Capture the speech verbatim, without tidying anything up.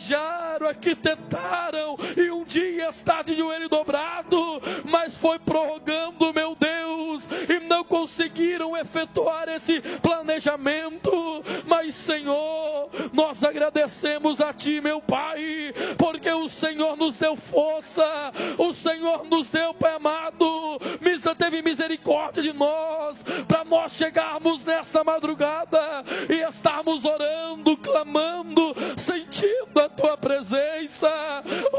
planejaram, arquitetaram, e um dia está de joelho dobrado, mas foi prorrogando, meu Deus, e não conseguiram efetuar esse planejamento. Mas Senhor, nós agradecemos a Ti, meu Pai, porque o Senhor nos deu força, o Senhor nos deu, Pai amado, teve misericórdia de nós, para nós chegarmos nessa madrugada e estarmos orando, clamando, sentindo a Tua presença.